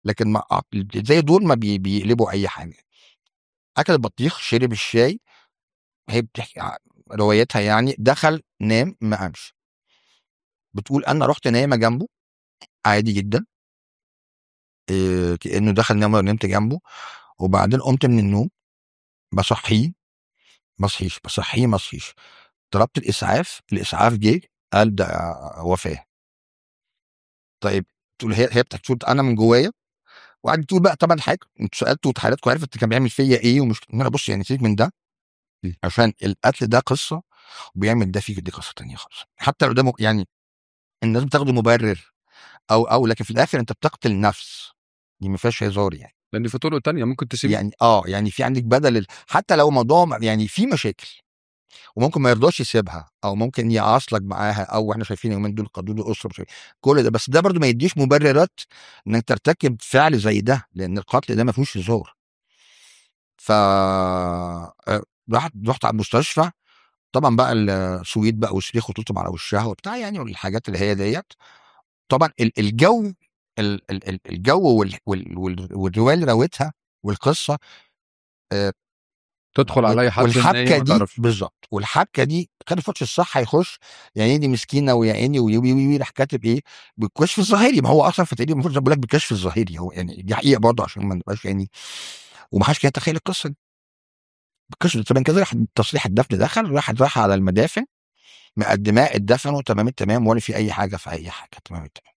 لكن ما زي دول ما بيقلبوا اي حاجه. اكل البطيخ، شرب الشاي، هي بتحكي روايتها يعني، دخل نام ما قامش. بتقول انا رحت نايمه جنبه عادي جدا، إيه كانه دخل نام ونمت جنبه. وبعدين قمت من النوم بصحيه ما صحيش، بصحيه ما صحيش. طلبت الاسعاف جه قال ده وفاه. طيب تقول هي بتقول انا من جوايا، وقعدت تقول بقى طبعا حاجه انتوا سالتوا وحضراتكم عرفت كان بيعمل فيا ايه، ومش انا بص يعني سيبك من ده، عشان القتل ده قصه وبيعمل ده فيك دي قصه تانيه خالص. حتى لو ده يعني الناس بتاخده مبرر او لكن في الاخر انت بتقتل نفس، دي ما فيهاش هزار يعني. لان في طرق تانية ممكن تسيب. يعني يعني في عندك بدل حتى لو موضوع يعني في مشاكل وممكن ما يرضاش يسيبها او ممكن يعاصلك معاها، او احنا شايفين اليومين دول قانون الاسره كل ده، بس ده برضو ما يديش مبررات انك ترتكب فعل زي ده، لان القتل ده ما فيهوش هزار. ف رحت على المستشفى، طبعا بقى السويد بقى وصريخ وتطب على وشها وبتاع يعني، والحاجات اللي هي ديت. طبعا الجو الجو والروايه اللي رويتها والقصه، آه، تدخل على اي حد نايم والحبكه ما دي تعرفش. بالظبط، والحبكه دي خد فتش الصح هيخش يعني دي مسكينه ويا عيني وي راح كاتب ايه بالكشف الظاهري. ما هو اصلا في التقرير المفروض بقول لك بالكشف الظاهري، هو يعني دي حقيقه برضه عشان ما نبقاش يعني، وما حدش كان يتخيل القصه دي بالكشف. طبعا كده راح تصريح الدفن دخل، راح على المدافن مقدماه اتدفنوا تمام التمام، ولا في اي حاجه في اي حاجه تمام التمام.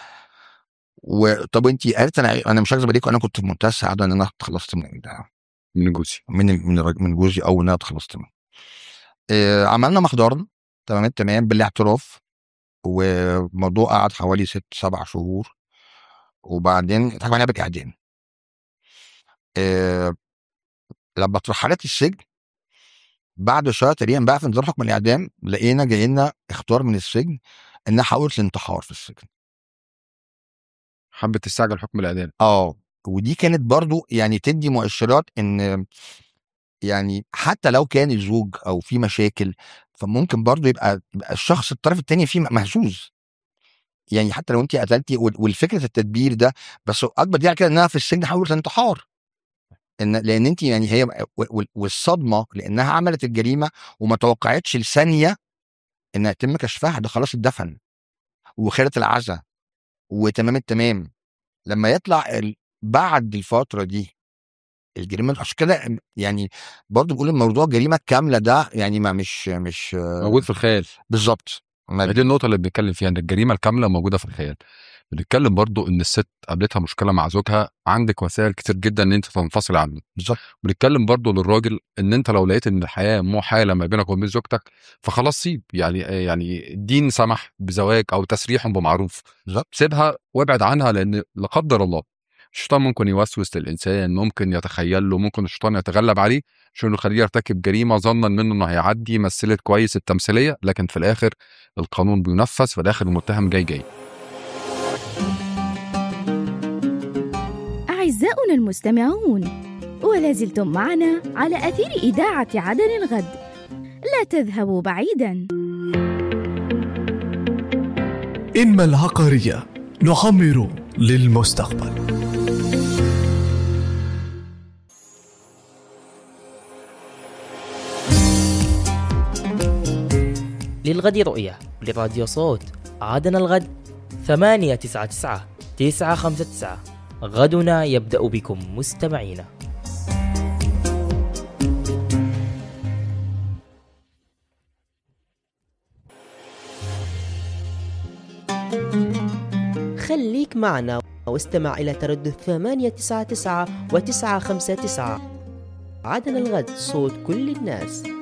وطب انت قالت انا مش هكذب عليكم، انا كنت في منتهى السعاده ان انا اتخلصت من جوزي. من جوزي، او ان انا اتخلصت منه. عملنا محضرنا تمام التمام بالاعتراف، والموضوع قعد حوالي 6 7 شهور، وبعدين اتحكم عليها بالاعدام. آه لما اترحلت السجن بعد شهر تقريبا بقى في انتظار حكم الاعدام، لقينا جاي لنا اختار من السجن انها حاولت الانتحار في السجن. حبت تستعجل حكم الاعدام. ودي كانت برضو يعني تدي مؤشرات ان يعني حتى لو كان الزوج او في مشاكل، فممكن برضو يبقى الشخص الطرف الثاني فيه مهزوز. يعني حتى لو انت قتلتي والفكره التدبير ده، بس اكبر دي على كده انها في السجن حاولت انتحار، لان انت يعني هي والصدمه لانها عملت الجريمه وما توقعتش لثانيه انها يتم كشفها، ده خلاص اتدفن وخيرة العزا وتمام التمام. لما يطلع بعد الفتره دي الجريمه، عشان كده يعني برضه بقول الموضوع جريمه كامله ده يعني ما مش موجود في الخيال. بالظبط. ما دي النقطه اللي بنتكلم فيها، ان الجريمه الكامله موجوده في الخيال. بنتكلم برضو ان الست قابلتها مشكله مع زوجها، عندك وسائل كتير جدا ان انت تنفصل عنه. بالظبط. بنتكلم برضو للراجل ان انت لو لقيت ان الحياه محاله ما بينك وبين زوجتك، فخلاص سيب. يعني الدين سمح بزواج او تسريح بمعروف، بالظبط. سيبها وابعد عنها. لان لا قدر الله الشيطان ممكن يوسوس للانسان، ممكن يتخيل له، ممكن الشيطان يتغلب عليه عشان يخليه يرتكب جريمه ظنا منه انه هيعدي، مثلت كويس التمثيليه، لكن في الاخر القانون بينفذ، في الاخر المتهم جاي. أعزائنا المستمعون، ولا زلتم معنا على أثير إذاعة عدن الغد، لا تذهبوا بعيداً. إنما العقارية نعمر للمستقبل. للغد رؤية لراديو صوت عدن الغد 899 غدنا يبدأ بكم مستمعينا. خليك معنا واستمع إلى تردد 899 و959 عدن الغد، صوت كل الناس.